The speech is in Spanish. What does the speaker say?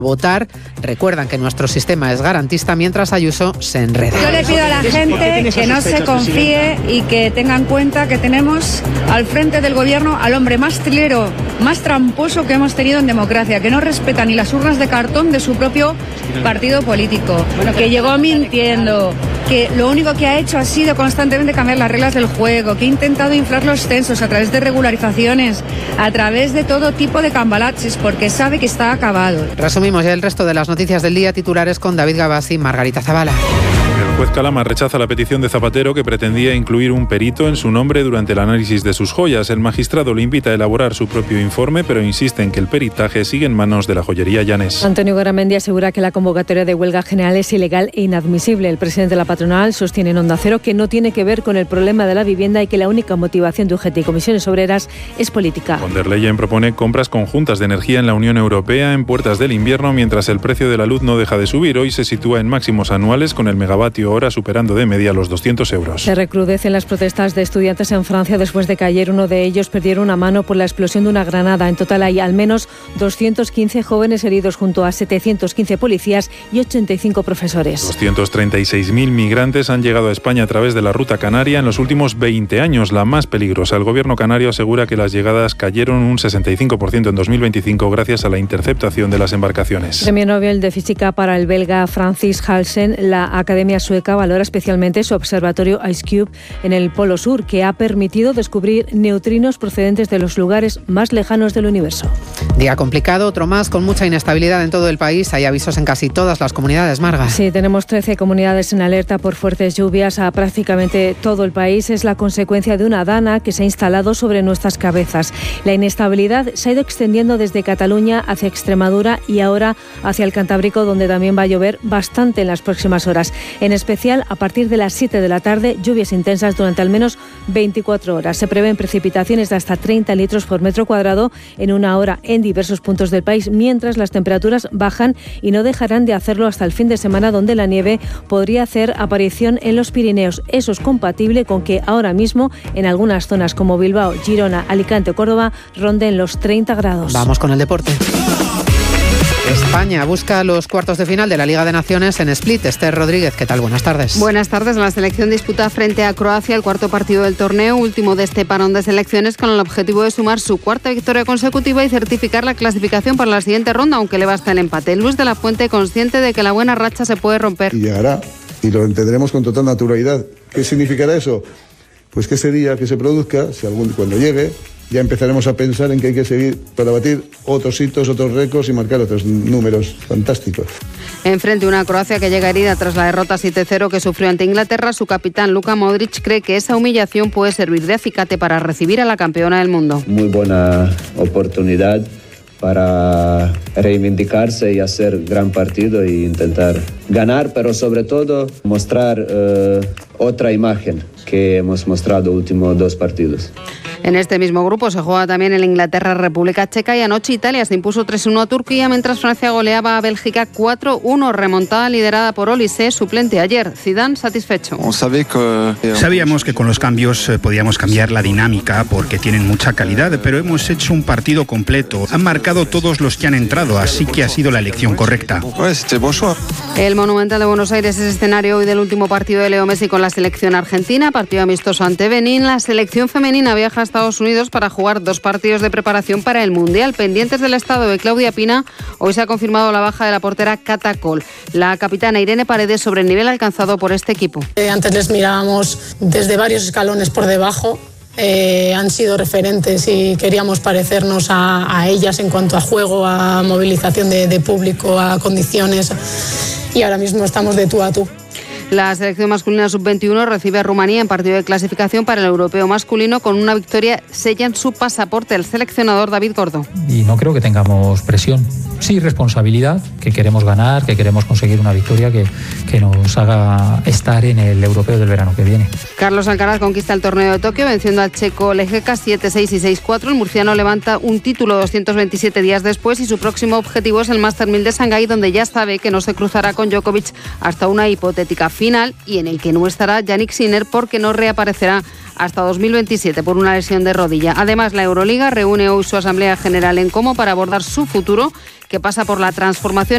votar. Recuerdan que nuestro sistema es garantista, mientras Ayuso se enreda. Yo le pido a la gente que no se confíe y que tenga en cuenta que tenemos al frente del gobierno al hombre más trilero, más tramposo que hemos tenido en democracia, que no respeta ni las urnas de cartón de su propio partido político, que llegó mintiendo, que lo único que ha hecho ha sido constantemente cambiar las reglas del juego, que ha intentado inflar los censos a través de regularizaciones, a través de todo tipo de cambalaches, porque sabe que está acabado. Resumimos ya el resto de las noticias del día, titulares con David Gabás y Margarita Zavala. El juez Calama rechaza la petición de Zapatero, que pretendía incluir un perito en su nombre durante el análisis de sus joyas. El magistrado le invita a elaborar su propio informe, pero insiste en que el peritaje sigue en manos de la joyería Llanes. Antonio Garamendi asegura que la convocatoria de huelga general es ilegal e inadmisible. El presidente de la patronal sostiene en Onda Cero que no tiene que ver con el problema de la vivienda y que la única motivación de UGT y comisiones obreras es política. Von der Leyen propone compras conjuntas de energía en la Unión Europea en puertas del invierno, mientras el precio de la luz no deja de subir. Hoy se sitúa en máximos anuales, con el megavatio hora superando de media los 200 euros. Se recrudecen las protestas de estudiantes en Francia después de que ayer uno de ellos perdiera una mano por la explosión de una granada. En total hay al menos 215 jóvenes heridos, junto a 715 policías y 85 profesores. 236.000 migrantes han llegado a España a través de la ruta canaria en los últimos 20 años, la más peligrosa. El gobierno canario asegura que las llegadas cayeron un 65% en 2025 gracias a la interceptación de las embarcaciones. Premio Nobel de Física para el belga Francis Halsen. La Academia Sueca valora especialmente su observatorio IceCube en el Polo Sur, que ha permitido descubrir neutrinos procedentes de los lugares más lejanos del universo. Día complicado, otro más, con mucha inestabilidad en todo el país. Hay avisos en casi todas las comunidades, Marga. Sí, tenemos 13 comunidades en alerta por fuertes lluvias a prácticamente todo el país. Es la consecuencia de una dana que se ha instalado sobre nuestras cabezas. La inestabilidad se ha ido extendiendo desde Cataluña hacia Extremadura y ahora hacia el Cantábrico, donde también va a llover bastante en las próximas horas. En especial, a partir de las 7 de la tarde, lluvias intensas durante al menos 24 horas. Se prevén precipitaciones de hasta 30 litros por metro cuadrado en una hora en diversos puntos del país, mientras las temperaturas bajan y no dejarán de hacerlo hasta el fin de semana, donde la nieve podría hacer aparición en los Pirineos. Eso es compatible con que ahora mismo en algunas zonas como Bilbao, Girona, Alicante o Córdoba ronden los 30 grados. Vamos con el deporte. España busca los cuartos de final de la Liga de Naciones en Split. Esther Rodríguez, ¿qué tal? Buenas tardes. Buenas tardes. La selección disputa frente a Croacia el cuarto partido del torneo, último de este parón de selecciones, con el objetivo de sumar su cuarta victoria consecutiva y certificar la clasificación para la siguiente ronda, aunque le basta el empate. Luis de la Fuente, consciente de que la buena racha se puede romper. Y llegará, y lo entenderemos con total naturalidad. ¿Qué significará eso? Pues que ese día que se produzca, cuando llegue, ya empezaremos a pensar en que hay que seguir para batir otros hitos, otros récords y marcar otros números fantásticos. Enfrente una Croacia que llega herida tras la derrota 7-0 que sufrió ante Inglaterra, su capitán Luka Modric cree que esa humillación puede servir de acicate para recibir a la campeona del mundo. Muy buena oportunidad para reivindicarse y hacer gran partido e intentar ganar, pero sobre todo mostrar otra imagen que hemos mostrado últimos dos partidos. En este mismo grupo se juega también el Inglaterra-República Checa y anoche Italia se impuso 3-1 a Turquía, mientras Francia goleaba a Bélgica 4-1, remontada liderada por Olise, suplente ayer. Zidane satisfecho. Sabíamos que con los cambios podíamos cambiar la dinámica porque tienen mucha calidad, pero hemos hecho un partido completo. Han marcado todos los que han entrado, así que ha sido la elección correcta. El Monumental de Buenos Aires es escenario hoy del último partido de Leo Messi con la selección argentina, partido amistoso ante Benín. La selección femenina viaja a Estados Unidos para jugar 2 partidos de preparación para el Mundial. Pendientes del estado de Claudia Pina, hoy se ha confirmado la baja de la portera Cata Coll. La capitana Irene Paredes sobre el nivel alcanzado por este equipo. Antes les mirábamos desde varios escalones por debajo. Han sido referentes y queríamos parecernos a ellas en cuanto a juego, a movilización de público, a condiciones, y ahora mismo estamos de tú a tú. La selección masculina sub-21 recibe a Rumanía en partido de clasificación para el europeo masculino. Con una victoria sellan su pasaporte el seleccionador David Gordo. Y no creo que tengamos presión. Sí, responsabilidad, que queremos ganar, que queremos conseguir una victoria que nos haga estar en el europeo del verano que viene. Carlos Alcaraz conquista el torneo de Tokio venciendo al checo Lejeka 7-6 y 6-4. El murciano levanta un título 227 días después y su próximo objetivo es el Master 1000 de Shanghái, donde ya sabe que no se cruzará con Djokovic hasta una hipotética final y en el que no estará Jannik Sinner porque no reaparecerá hasta 2027 por una lesión de rodilla. Además, la Euroliga reúne hoy su Asamblea General en Como para abordar su futuro, que pasa por la transformación